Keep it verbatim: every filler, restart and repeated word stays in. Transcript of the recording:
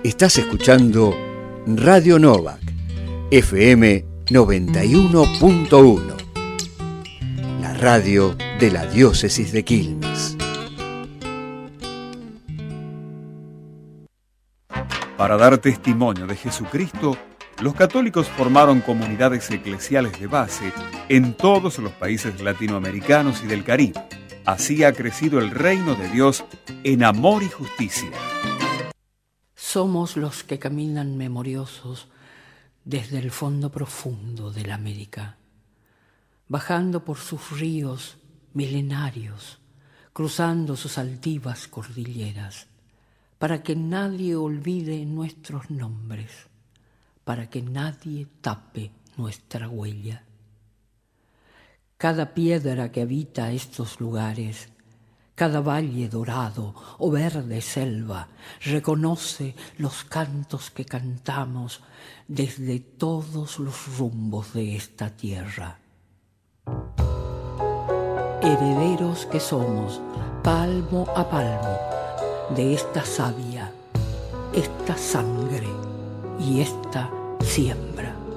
Estás escuchando Radio Novak, F M noventa y uno punto uno, la radio de la diócesis de Quilmes. Para dar testimonio de Jesucristo, los católicos formaron comunidades eclesiales de base en todos los países latinoamericanos y del Caribe. Así ha crecido el reino de Dios en amor y justicia. Somos los que caminan memoriosos desde el fondo profundo de la América, bajando por sus ríos milenarios, cruzando sus altivas cordilleras, para que nadie olvide nuestros nombres, para que nadie tape nuestra huella. Cada piedra que habita estos lugares, cada valle dorado o verde selva, reconoce los cantos que cantamos desde todos los rumbos de esta tierra. Herederos que somos, palmo a palmo, de esta savia, esta sangre y esta siembra.